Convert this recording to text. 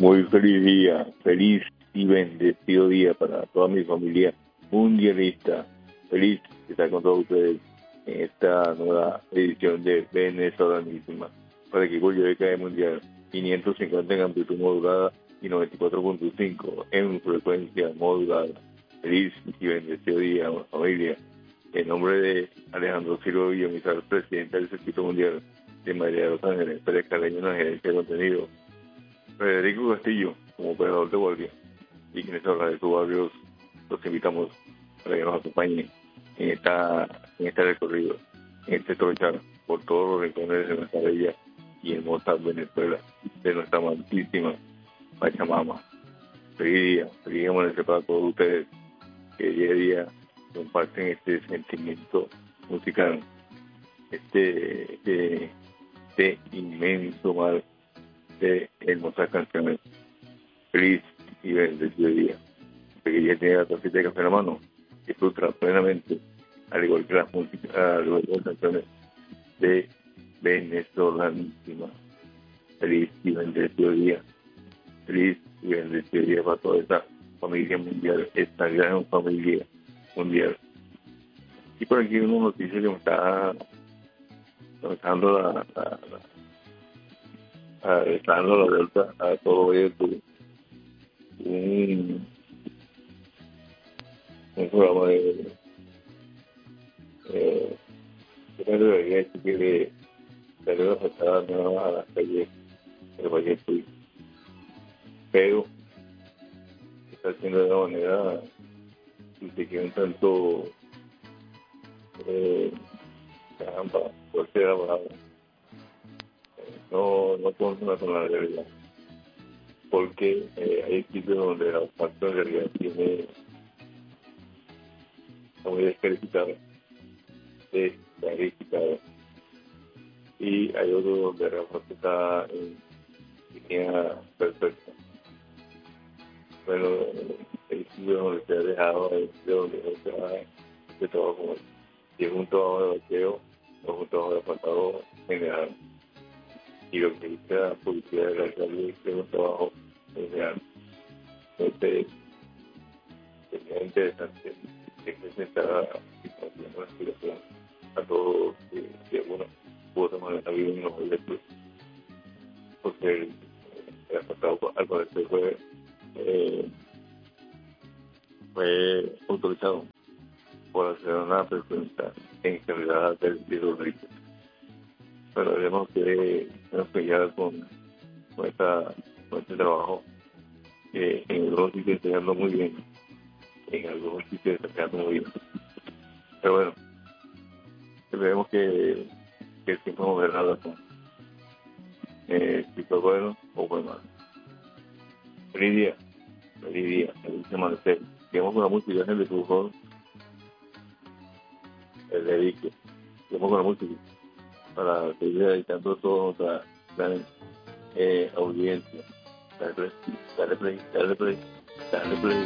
Muy feliz día, feliz y bendecido día para toda mi familia mundialista. Feliz de estar con todos ustedes en esta nueva edición de Venezolanísima para que equipo de mundial 550 en amplitud modulada y 94.5 en frecuencia modulada. Feliz y bendecido día, familia. En nombre de Alejandro Silva Villamizar, presidente del Circuito Mundial de María de los Ángeles, Pérez Caleño en la gerencia de contenido, Federico Castillo como operador de guardia y quienes hablan de sus barrios, los invitamos para que nos acompañen en este recorrido, en este trochar por todos los rincones de nuestra bella y hermosa Venezuela, de nuestra amantísima Pachamama. Feliz día amanecer para todos ustedes que día a día comparten este sentimiento musical, este inmenso mar de hermosas canciones. Feliz y bendecido día. Que ya tiene la tacita de café en la mano, disfruta plenamente, al igual que las músicas, al igual que las canciones de Venezolanísima. Feliz y bendecido día. Feliz y bendecido día para toda esta familia mundial, esta gran familia mundial. Y por aquí una noticia que me está dando está dando la vuelta a todo esto. Un programa que me debería decir que le daré la pasada nueva a las calles del Valle Tuy, pero está haciendo de una manera, si se quiere, un tanto caramba, fuerte de la palabra, no consona con la realidad, porque hay sitios donde la parte de realidad está muy descalificada, y hay otros donde la parte está en línea perfecta. Bueno, el sitio donde se ha dejado, el sitio donde no se va de todo como si es un trabajo de bacheo o un trabajo de asfaltado general. Y lo que dice la policía de la alcaldía es que es un trabajo general. Entonces, sería interesante que se sentara una explicación a todos que de alguna u otra manera viven en los electos, porque el asfaltado al parecer fue autorizado por hacer una pregunta en calidad del hidroeléctrico. Pero veremos que nos pelear con este trabajo, que en algunos sitios está quedando muy bien, en algunos sitios está quedando muy bien. Pero bueno, esperemos que el tiempo nos dé la razón. Si fue bueno o fue malo. Feliz día, feliz amanecer. Sigamos con la música de tu el dedique. Sigamos con la música para seguir dedicando toda nuestra gran audiencia. Dale play.